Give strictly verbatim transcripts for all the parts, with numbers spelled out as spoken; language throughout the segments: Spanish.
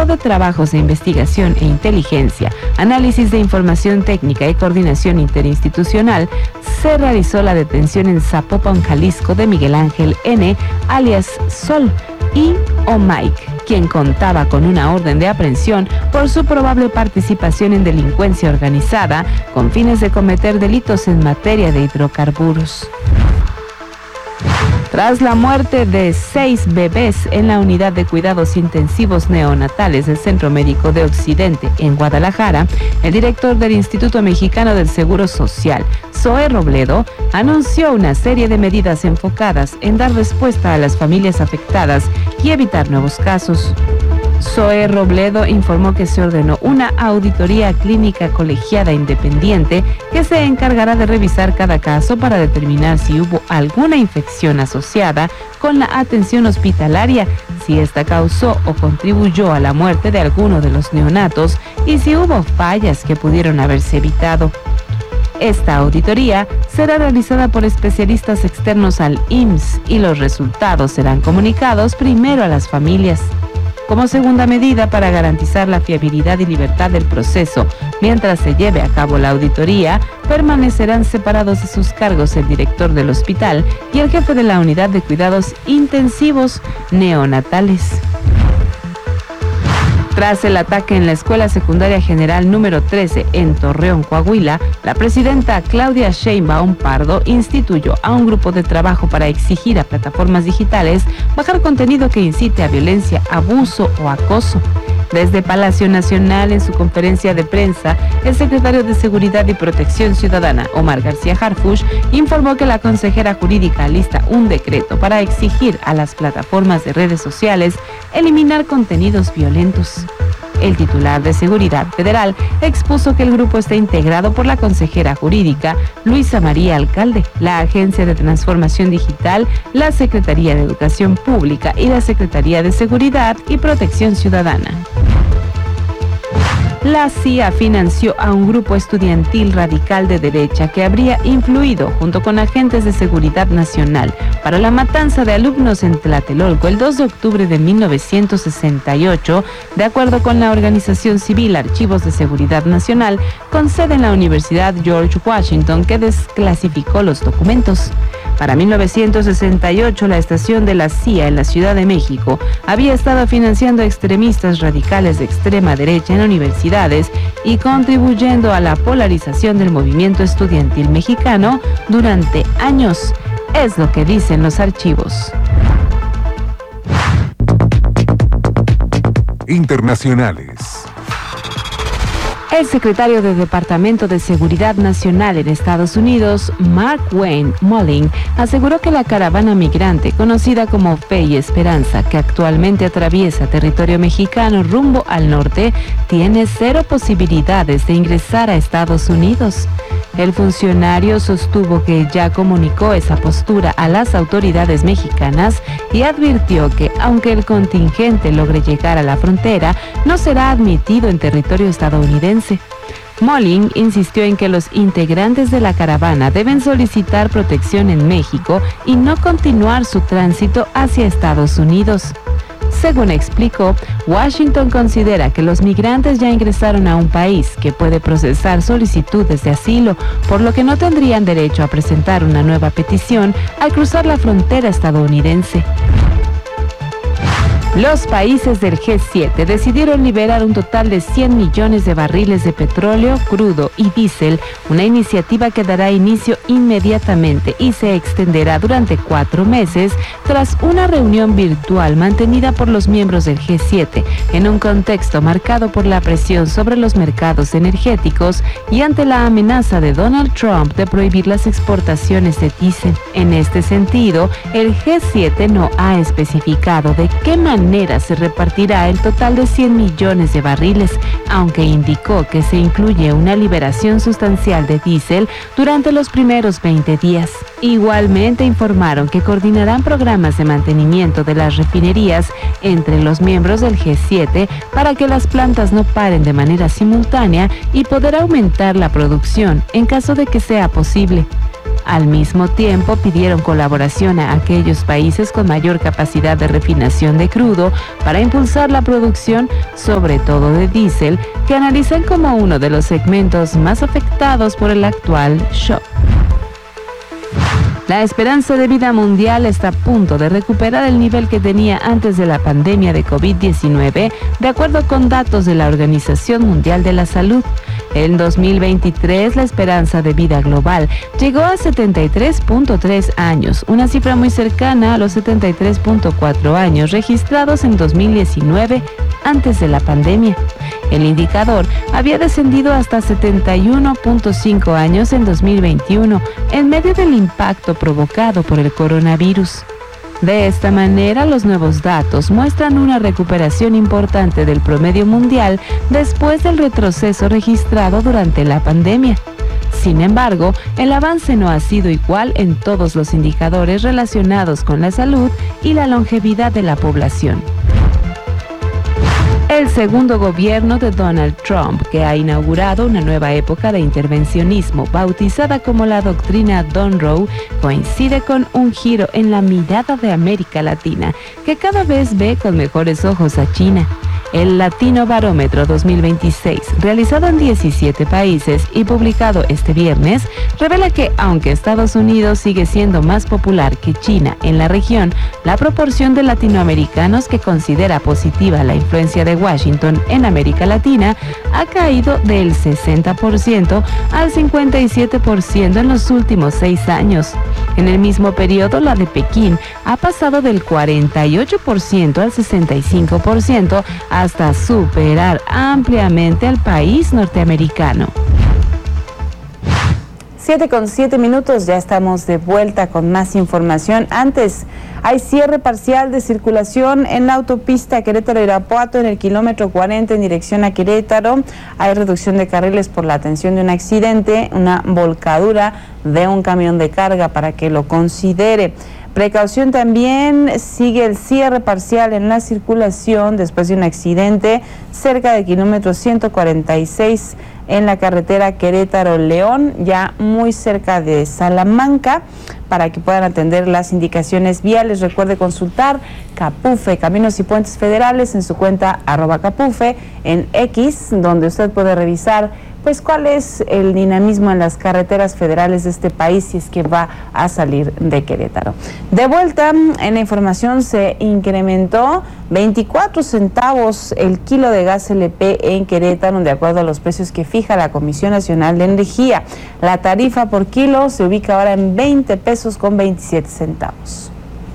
de Trabajos de Investigación e Inteligencia, Análisis de Información Técnica y Coordinación Interinstitucional, se realizó la detención en Zapopan, Jalisco, de Miguel Ángel N., alias Sol, y o Mike, quien contaba con una orden de aprehensión por su probable participación en delincuencia organizada con fines de cometer delitos en materia de hidrocarburos. Tras la muerte de seis bebés en la unidad de cuidados intensivos neonatales del Centro Médico de Occidente en Guadalajara, el director del Instituto Mexicano del Seguro Social, Zoe Robledo, anunció una serie de medidas enfocadas en dar respuesta a las familias afectadas y evitar nuevos casos. Zoe Robledo informó que se ordenó una auditoría clínica colegiada independiente que se encargará de revisar cada caso para determinar si hubo alguna infección asociada con la atención hospitalaria, si esta causó o contribuyó a la muerte de alguno de los neonatos y si hubo fallas que pudieron haberse evitado. Esta auditoría será realizada por especialistas externos al I M S S y los resultados serán comunicados primero a las familias. Como segunda medida para garantizar la fiabilidad y libertad del proceso, mientras se lleve a cabo la auditoría, permanecerán separados de sus cargos el director del hospital y el jefe de la unidad de cuidados intensivos neonatales. Tras el ataque en la Escuela Secundaria General número trece en Torreón, Coahuila, la presidenta Claudia Sheinbaum Pardo instituyó a un grupo de trabajo para exigir a plataformas digitales bajar contenido que incite a violencia, abuso o acoso. Desde Palacio Nacional, en su conferencia de prensa, el secretario de Seguridad y Protección Ciudadana, Omar García Harfuch, informó que la consejera jurídica alista un decreto para exigir a las plataformas de redes sociales eliminar contenidos violentos. El titular de Seguridad Federal expuso que el grupo está integrado por la consejera jurídica Luisa María Alcalde, la Agencia de Transformación Digital, la Secretaría de Educación Pública y la Secretaría de Seguridad y Protección Ciudadana. La C I A financió a un grupo estudiantil radical de derecha que habría influido, junto con agentes de seguridad nacional, para la matanza de alumnos en Tlatelolco el dos de octubre de mil novecientos sesenta y ocho, de acuerdo con la organización civil Archivos de Seguridad Nacional, con sede en la Universidad George Washington, que desclasificó los documentos. Para mil novecientos sesenta y ocho, la estación de la C I A en la Ciudad de México había estado financiando a extremistas radicales de extrema derecha en universidades y contribuyendo a la polarización del movimiento estudiantil mexicano durante años. Es lo que dicen los archivos. Internacionales. El secretario del Departamento de Seguridad Nacional en Estados Unidos, Mark Wayne Mullen, aseguró que la caravana migrante, conocida como Fe y Esperanza, que actualmente atraviesa territorio mexicano rumbo al norte, tiene cero posibilidades de ingresar a Estados Unidos. El funcionario sostuvo que ya comunicó esa postura a las autoridades mexicanas y advirtió que, aunque el contingente logre llegar a la frontera, no será admitido en territorio estadounidense. Mullen insistió en que los integrantes de la caravana deben solicitar protección en México y no continuar su tránsito hacia Estados Unidos. Según explicó, Washington considera que los migrantes ya ingresaron a un país que puede procesar solicitudes de asilo, por lo que no tendrían derecho a presentar una nueva petición al cruzar la frontera estadounidense. Los países del G siete decidieron liberar un total de cien millones de barriles de petróleo crudo y diésel, una iniciativa que dará inicio inmediatamente y se extenderá durante cuatro meses tras una reunión virtual mantenida por los miembros del G siete en un contexto marcado por la presión sobre los mercados energéticos y ante la amenaza de Donald Trump de prohibir las exportaciones de diésel. En este sentido, el G siete no ha especificado de qué manera se repartirá el total de cien millones de barriles, aunque indicó que se incluye una liberación sustancial de diésel durante los primeros veinte días. Igualmente informaron que coordinarán programas de mantenimiento de las refinerías entre los miembros del G siete para que las plantas no paren de manera simultánea y poder aumentar la producción en caso de que sea posible. Al mismo tiempo, pidieron colaboración a aquellos países con mayor capacidad de refinación de crudo para impulsar la producción, sobre todo de diésel, que analizan como uno de los segmentos más afectados por el actual shock. La esperanza de vida mundial está a punto de recuperar el nivel que tenía antes de la pandemia de COVID diecinueve, de acuerdo con datos de la Organización Mundial de la Salud. En dos mil veintitrés, la esperanza de vida global llegó a setenta y tres punto tres años, una cifra muy cercana a los setenta y tres punto cuatro años registrados en dos mil diecinueve, antes de la pandemia. El indicador había descendido hasta setenta y uno punto cinco años en dos mil veintiuno, en medio del impacto provocado por el coronavirus. De esta manera, los nuevos datos muestran una recuperación importante del promedio mundial después del retroceso registrado durante la pandemia. Sin embargo, el avance no ha sido igual en todos los indicadores relacionados con la salud y la longevidad de la población. El segundo gobierno de Donald Trump, que ha inaugurado una nueva época de intervencionismo, bautizada como la doctrina Monroe, coincide con un giro en la mirada de América Latina, que cada vez ve con mejores ojos a China. El Latino Barómetro dos mil veintiséis, realizado en diecisiete países y publicado este viernes, revela que, aunque Estados Unidos sigue siendo más popular que China en la región, la proporción de latinoamericanos que considera positiva la influencia de Washington en América Latina ha caído del sesenta por ciento al cincuenta y siete por ciento en los últimos seis años. En el mismo periodo, la de Pekín ha pasado del cuarenta y ocho por ciento al sesenta y cinco por ciento hasta superar ampliamente al país norteamericano. Siete con siete minutos, ya estamos de vuelta con más información. Antes, hay cierre parcial de circulación en la autopista Querétaro-Irapuato en el kilómetro cuarenta en dirección a Querétaro. Hay reducción de carriles por la atención de un accidente, una volcadura de un camión de carga, para que lo considere. Precaución también, sigue el cierre parcial en la circulación después de un accidente cerca del kilómetro ciento cuarenta y seis en la carretera Querétaro-León, ya muy cerca de Salamanca, para que puedan atender las indicaciones viales. Recuerde consultar Capufe, Caminos y Puentes Federales, en su cuenta arroba Capufe en X, donde usted puede revisar pues cuál es el dinamismo en las carreteras federales de este país si es que va a salir de Querétaro. De vuelta en la información, se incrementó veinticuatro centavos el kilo de gas L P en Querétaro, de acuerdo a los precios que fija la Comisión Nacional de Energía. La tarifa por kilo se ubica ahora en veinte pesos con veintisiete centavos.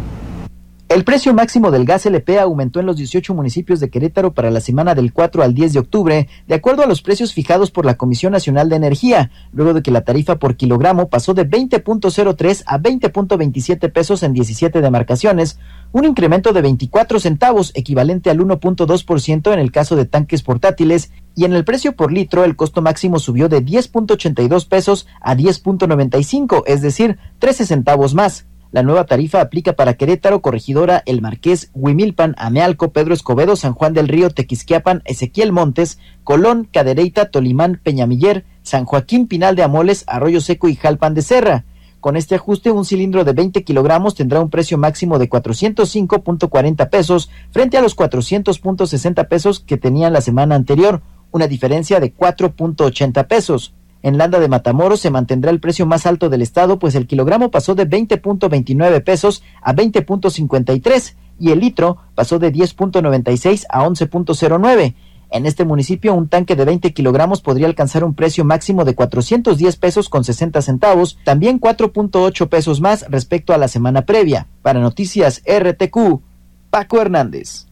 El precio máximo del gas L P aumentó en los dieciocho municipios de Querétaro para la semana del cuatro al diez de octubre, de acuerdo a los precios fijados por la Comisión Nacional de Energía, luego de que la tarifa por kilogramo pasó de veinte punto cero tres a veinte punto veintisiete pesos en diecisiete demarcaciones, un incremento de veinticuatro centavos, equivalente al uno punto dos por ciento en el caso de tanques portátiles, y en el precio por litro el costo máximo subió de diez punto ochenta y dos pesos a diez punto noventa y cinco, es decir, trece centavos más. La nueva tarifa aplica para Querétaro, Corregidora, El Marqués, Huimilpan, Amealco, Pedro Escobedo, San Juan del Río, Tequisquiapan, Ezequiel Montes, Colón, Cadereyta, Tolimán, Peñamiller, San Joaquín, Pinal de Amoles, Arroyo Seco y Jalpan de Serra. Con este ajuste, un cilindro de veinte kilogramos tendrá un precio máximo de cuatrocientos cinco punto cuarenta pesos frente a los cuatrocientos punto sesenta pesos que tenían la semana anterior, una diferencia de cuatro punto ochenta pesos. En Landa de Matamoros se mantendrá el precio más alto del estado, pues el kilogramo pasó de veinte punto veintinueve pesos a veinte punto cincuenta y tres y el litro pasó de diez punto noventa y seis a once punto cero nueve. En este municipio, un tanque de veinte kilogramos podría alcanzar un precio máximo de cuatrocientos diez pesos con sesenta centavos, también cuatro punto ocho pesos más respecto a la semana previa. Para Noticias R T Q, Paco Hernández.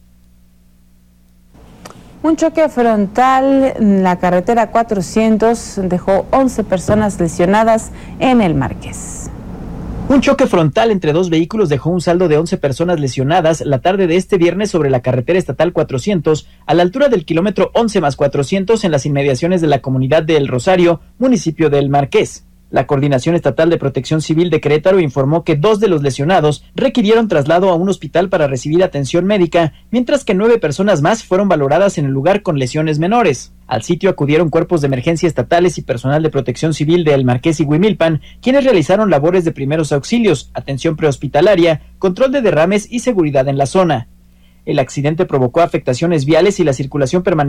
Un choque frontal en la carretera cuatrocientos dejó once personas lesionadas en El Marqués. Un choque frontal entre dos vehículos dejó un saldo de once personas lesionadas la tarde de este viernes sobre la carretera estatal cuatrocientos, a la altura del kilómetro once más cuatrocientos en las inmediaciones de la comunidad de El Rosario, municipio de El Marqués. La Coordinación Estatal de Protección Civil de Querétaro informó que dos de los lesionados requirieron traslado a un hospital para recibir atención médica, mientras que nueve personas más fueron valoradas en el lugar con lesiones menores. Al sitio acudieron cuerpos de emergencia estatales y personal de protección civil de El Marqués y Huimilpan, quienes realizaron labores de primeros auxilios, atención prehospitalaria, control de derrames y seguridad en la zona. El accidente provocó afectaciones viales y la circulación permanente